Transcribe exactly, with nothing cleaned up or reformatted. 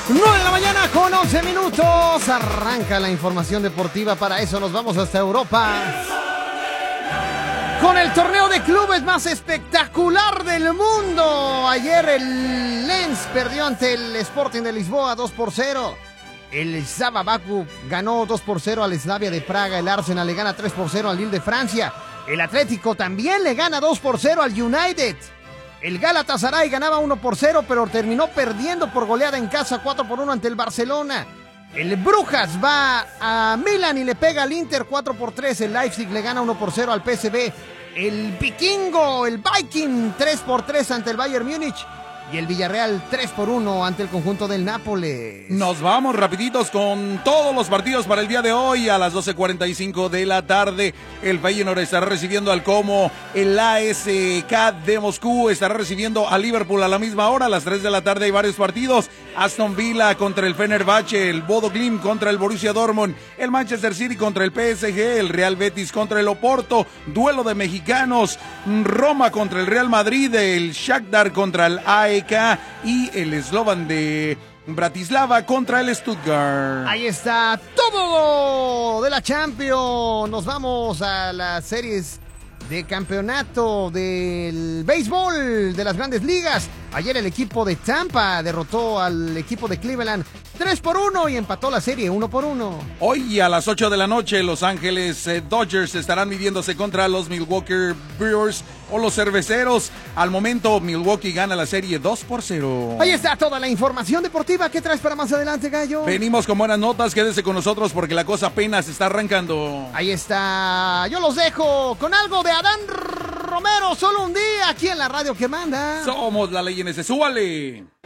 nueve de la mañana con once minutos. Arranca la información deportiva. Para eso nos vamos hasta Europa. Con el torneo de clubes más espectacular del mundo. Ayer el Lens perdió ante el Sporting de Lisboa dos por cero. El Sava Baku ganó dos por cero al Slavia de Praga. El Arsenal le gana tres por cero al Lille de Francia. El Atlético también le gana dos por cero al United. El Galatasaray ganaba uno por cero, pero terminó perdiendo por goleada en casa cuatro por uno ante el Barcelona. El Brujas va a Milan y le pega al Inter cuatro por tres. El Leipzig le gana uno por cero al P S V. El Vikingo, el Viking, tres por tres ante el Bayern Múnich. Y el Villarreal tres por uno ante el conjunto del Nápoles. Nos vamos rapiditos con todos los partidos para el día de hoy. A las doce cuarenta y cinco de la tarde, el Feyenoord estará recibiendo al Como. El A S K de Moscú estará recibiendo a Liverpool a la misma hora. A las tres de la tarde hay varios partidos. Aston Villa contra el Fenerbahce, el Bodo Glimt contra el Borussia Dortmund, el Manchester City contra el P S G, el Real Betis contra el Oporto, duelo de mexicanos, Roma contra el Real Madrid, el Shakhtar contra el A E K y el Slovan de Bratislava contra el Stuttgart. Ahí está todo de la Champions. Nos vamos a las series de campeonato del béisbol de las grandes ligas. Ayer el equipo de Tampa derrotó al equipo de Cleveland tres por uno y empató la serie uno por uno. Hoy a las ocho de la noche Los Ángeles eh, Dodgers estarán midiéndose contra los Milwaukee Brewers o los Cerveceros. Al momento Milwaukee gana la serie dos por cero. Ahí está toda la información deportiva. ¿Qué traes para más adelante, Gallo? Venimos con buenas notas, quédese con nosotros porque la cosa apenas está arrancando. Ahí está, yo los dejo con algo de Adán Romero, solo un día aquí en la radio que manda. Somos la ley en ese, súbale.